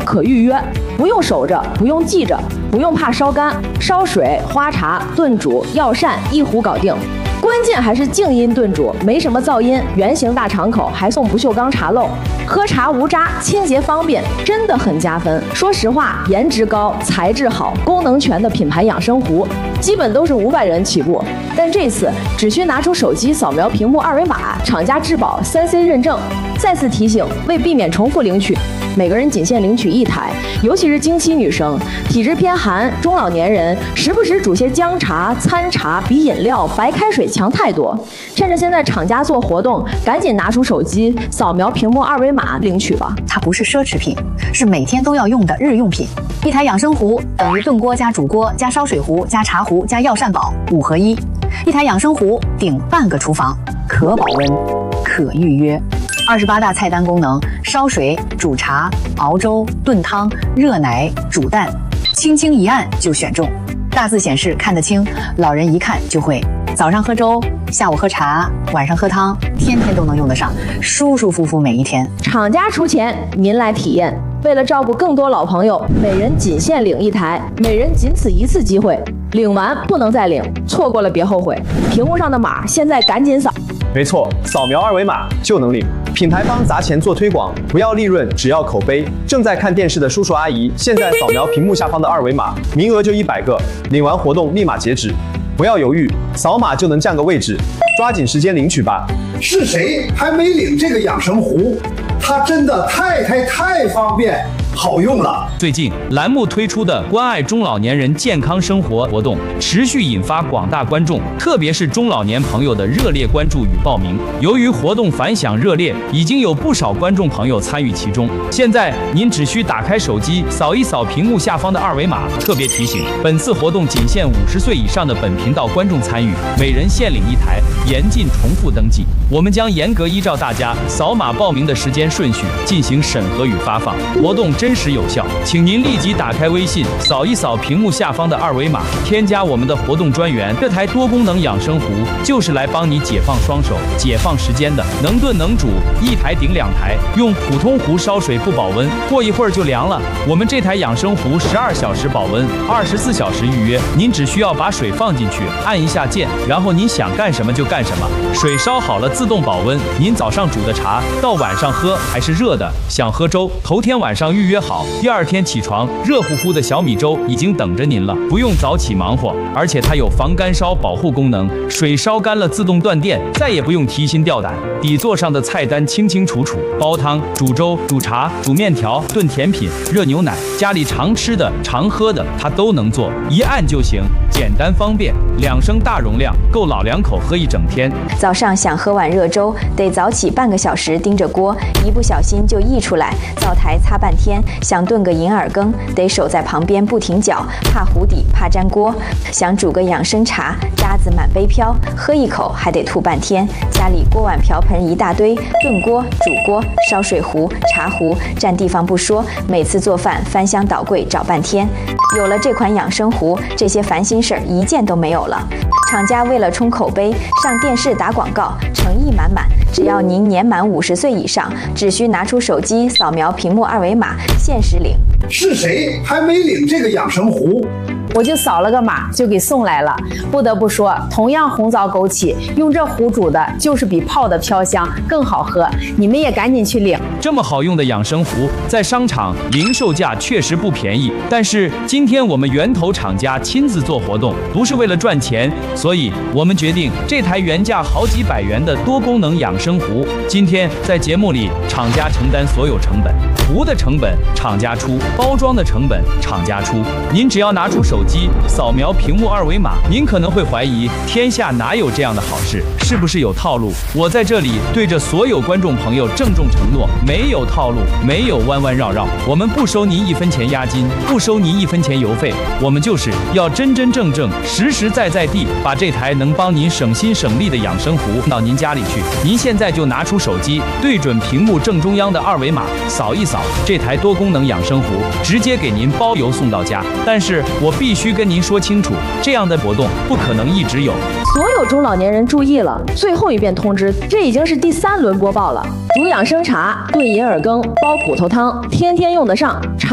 可预约，不用守着，不用记着，不用怕烧干，烧水、花茶、炖煮、药膳一壶搞定。关键还是静音炖煮，没什么噪音，圆形大敞口，还送不锈钢茶漏，喝茶无渣，清洁方便，真的很加分。说实话，颜值高，材质好，功能全的品牌养生壶，基本都是500元起步。但这次只需拿出手机扫描屏幕二维码，厂家质保3C 认证。再次提醒，为避免重复领取，每个人仅限领取1台，尤其是经期女生、体质偏寒、中老年人，时不时煮些姜茶、参茶比饮料、白开水强太多。趁着现在厂家做活动，赶紧拿出手机扫描屏幕二维码领取吧。 它不是奢侈品，是每天都要用的日用品。一台养生壶等于炖锅加煮锅加烧水壶加茶壶加药膳宝5合1。一台养生壶顶半个厨房，可保温，可预约。28大菜单功能：烧水、煮茶、熬粥、炖汤、热奶、煮蛋，轻轻一按就选中。大字显示看得清，老人一看就会。早上喝粥，下午喝茶，晚上喝汤，天天都能用得上，舒舒服服每一天。 厂家出钱，您来体验。为了照顾更多老朋友，每人仅限领1台，每人仅此1次机会，领完不能再领，错过了别后悔。屏幕上的码，现在赶紧扫。 没错，扫描二维码就能领。品牌方砸钱做推广，不要利润，只要口碑。正在看电视的叔叔阿姨，现在扫描屏幕下方的二维码，名额就100个，领完活动立马截止。不要犹豫，扫码就能占个位置，抓紧时间领取吧。 是谁还没领这个养生壶？它真的太方便好用了。 最近栏目推出的关爱中老年人健康生活活动持续引发广大观众，特别是中老年朋友的热烈关注与报名。由于活动反响热烈，已经有不少观众朋友参与其中。现在您只需打开手机扫一扫屏幕下方的二维码。特别提醒，本次活动仅限50岁以上的本频道观众参与，每人限领1台，严禁重复登记。我们将严格依照大家扫码报名的时间顺序进行审核与发放，活动真实有效。请您立即打开微信，扫一扫屏幕下方的二维码，添加我们的活动专员。这台多功能养生壶就是来帮你解放双手、解放时间的，能炖能煮，1台顶2台。用普通壶烧水不保温，过一会儿就凉了。我们这台养生壶12小时保温，24小时预约。您只需要把水放进去，按一下键，然后您想干什么就干什么。水烧好了自动保温，您早上煮的茶到晚上喝还是热的。想喝粥，头天晚上预约好，第2天起床，热乎乎的小米粥已经等着您了，不用早起忙活。而且它有防干烧保护功能，水烧干了自动断电，再也不用提心吊胆。底座上的菜单清清楚楚，煲汤、煮粥、煮茶、煮面条、炖甜品、热牛奶，家里常吃的、常喝的，它都能做，一按就行，简单方便。2升大容量，够老2口喝一整天。 早上想喝碗热粥，得早起半个小时盯着锅，一不小心就溢出来，灶台擦半天。想炖个银耳羹，得守在旁边不停搅，怕糊底，怕粘锅。想煮个养生茶，渣子满杯飘，喝一口还得吐半天。家里锅碗瓢盆一大堆，炖锅、煮锅、烧水壶、茶壶，占地方不说，每次做饭翻箱倒柜找半天。有了这款养生壶，这些烦心事儿一件都没有了。厂家为了冲口碑，上电视打广告，诚意满满。只要您年满50岁以上，只需拿出手机扫描屏幕二维码，限时领。 是谁还没领这个养生壶？ 我就扫了个码就给送来了。不得不说，同样红枣枸杞，用这壶煮的就是比泡的飘香更好喝。你们也赶紧去领。 这么好用的养生壶，在商场零售价确实不便宜，但是今天我们源头厂家亲自做活动，不是为了赚钱，所以我们决定这台原价好几百元的多功能养生壶，今天在节目里厂家承担所有成本，壶的成本厂家出，包装的成本厂家出。您只要拿出手机扫描屏幕二维码，您可能会怀疑天下哪有这样的好事，是不是有套路？我在这里对着所有观众朋友郑重承诺，没有套路，没有弯弯绕绕，我们不收您1分钱押金，不收您1分钱邮费，我们就是要真真正正、实实在在地把这台能帮您省心省力的养生壶到您家里去。您现在就拿出手机，对准屏幕正中央的二维码，扫一扫这台多功能养生壶，直接给您包邮送到家。但是我必须跟您说清楚，这样的活动不可能一直有。 所有中老年人注意了，最后一遍通知，这已经是第3轮播报了。煮养生茶、炖银耳羹、煲骨头汤，天天用得上。